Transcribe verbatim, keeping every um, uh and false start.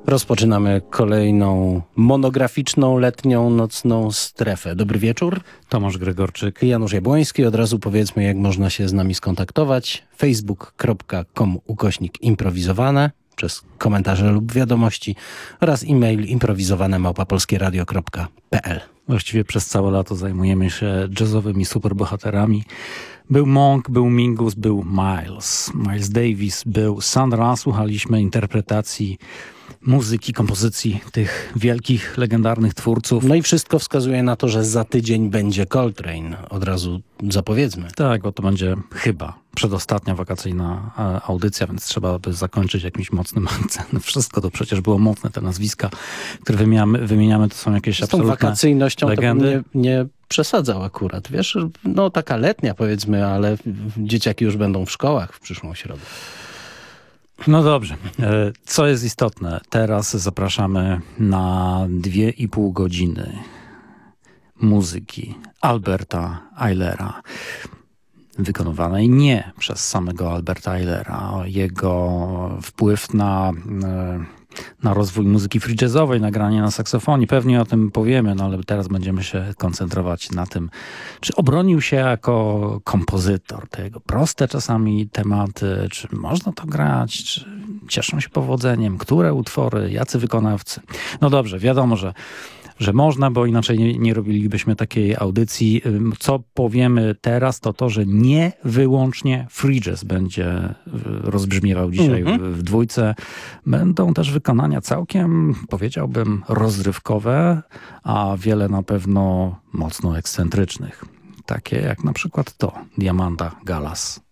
Rozpoczynamy kolejną monograficzną, letnią, nocną strefę. Dobry wieczór. Tomasz Gregorczyk. Janusz Jabłoński. Od razu powiedzmy, jak można się z nami skontaktować. facebook kropka com ukośnik improwizowane przez komentarze lub wiadomości oraz e-mail improwizowane małpa polskieradio kropka p l. Właściwie przez całe lato zajmujemy się jazzowymi superbohaterami. Był Monk, był Mingus, był Miles. Miles Davis, był Sandra. Słuchaliśmy interpretacji muzyki, kompozycji tych wielkich, legendarnych twórców. No i wszystko wskazuje na to, że za tydzień będzie Coltrane. Od razu zapowiedzmy. Tak, bo to będzie chyba przedostatnia wakacyjna audycja, więc trzeba by zakończyć jakimś mocnym akcentem. Wszystko to przecież było mocne, te nazwiska, które wymieniamy, wymieniamy to są jakieś z tą absolutne wakacyjnością legendy. To nie, nie przesadzał akurat. Wiesz, no taka letnia powiedzmy, ale dzieciaki już będą w szkołach w przyszłą środę. No dobrze. Co jest istotne? Teraz zapraszamy na dwie i pół godziny muzyki Alberta Eilera, wykonywanej nie przez samego Alberta Eilera. Jego wpływ na, na rozwój muzyki free jazzowej, nagranie na saksofonie. Pewnie o tym powiemy, no ale teraz będziemy się koncentrować na tym, czy obronił się jako kompozytor. Te jego proste czasami tematy, czy można to grać, czy cieszą się powodzeniem, które utwory, jacy wykonawcy. No dobrze, wiadomo, że że można, bo inaczej nie, nie robilibyśmy takiej audycji. Co powiemy teraz, to to, że nie wyłącznie free jazz będzie rozbrzmiewał dzisiaj mm-hmm. w, w dwójce. Będą też wykonania całkiem, powiedziałbym, rozrywkowe, a wiele na pewno mocno ekscentrycznych. Takie jak na przykład to, Diamanda Gallas.